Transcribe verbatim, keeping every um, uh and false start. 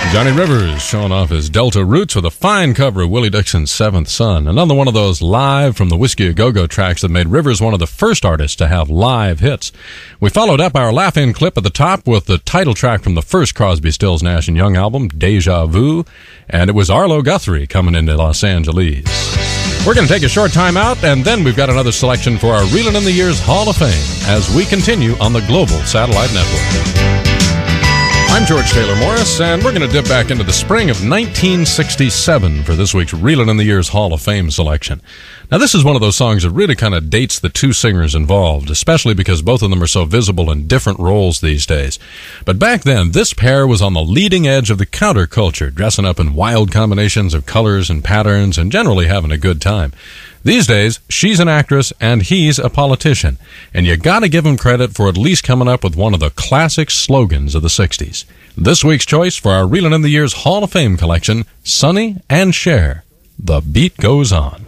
Johnny Rivers showing off his Delta roots with a fine cover of Willie Dixon's Seventh Son. Another one of those live from the Whiskey A Go-Go tracks that made Rivers one of the first artists to have live hits. We followed up our laugh-in clip at the top with the title track from the first Crosby, Stills, Nash and Young album, Deja Vu, and it was Arlo Guthrie coming into Los Angeles. We're going to take a short time out, and then we've got another selection for our Reelin' in the Years Hall of Fame as we continue on the Global Satellite Network. I'm George Taylor Morris, and we're going to dip back into the spring of nineteen sixty-seven for this week's Reelin' in the Years Hall of Fame selection. Now, this is one of those songs that really kind of dates the two singers involved, especially because both of them are so visible in different roles these days. But back then, this pair was on the leading edge of the counterculture, dressing up in wild combinations of colors and patterns and generally having a good time. These days, she's an actress and he's a politician, and you gotta give him credit for at least coming up with one of the classic slogans of the sixties. This week's choice for our Reelin' in the Years Hall of Fame collection, Sonny and Cher, The Beat Goes On.